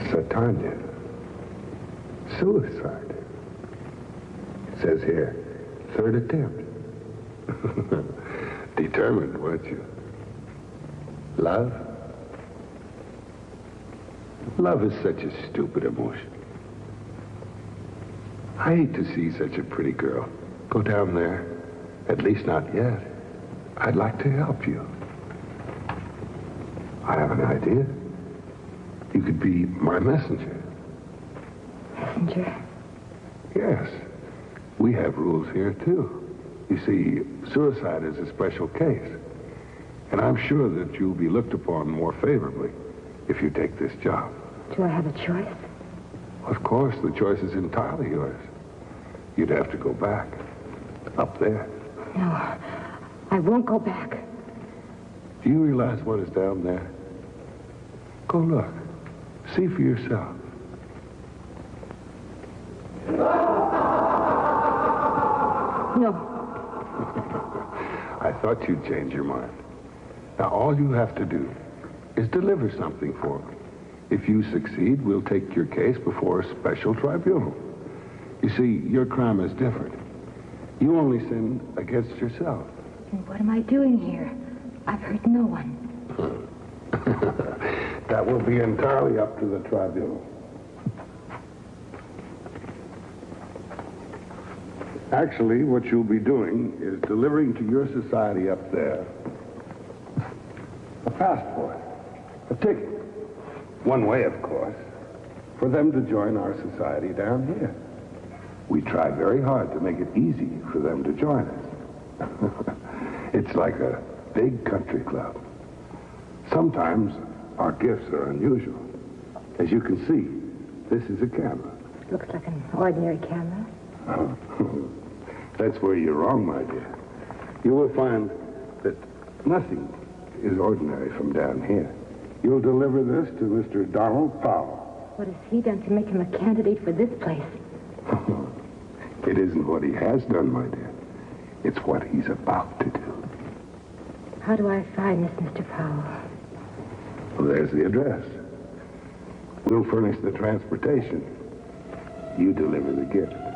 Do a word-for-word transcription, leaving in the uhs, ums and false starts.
Satanya. Suicide. It says here, third attempt. Determined, weren't you? Love? Love is such a stupid emotion. I hate to see such a pretty girl go down there. At least not yet. I'd like to help you. I have an idea. You could be my messenger. Messenger? Yes. We have rules here, too. You see, suicide is a special case. And I'm sure that you'll be looked upon more favorably if you take this job. Do I have a choice? Of course, the choice is entirely yours. You'd have to go back. Up there. No, I won't go back. Do you realize what is down there? Go look. See for yourself. No. I thought you'd change your mind. Now, all you have to do is deliver something for me. If you succeed, we'll take your case before a special tribunal. You see, your crime is different. You only sin against yourself. And what am I doing here? I've hurt no one. That will be entirely up to the tribunal. Actually, what you'll be doing is delivering to your society up there a passport, a ticket. One way, of course, for them to join our society down here. We try very hard to make it easy for them to join us. It's like a big country club. Sometimes our gifts are unusual. As you can see, this is a camera. Looks like an ordinary camera. Oh, that's where you're wrong, my dear. You will find that nothing is ordinary from down here. You'll deliver this to Mister Donald Powell. What has he done to make him a candidate for this place? It isn't what he has done, my dear. It's what he's about to do. How do I find this Mister Powell? Well, there's the address. We'll furnish the transportation. You deliver the gift.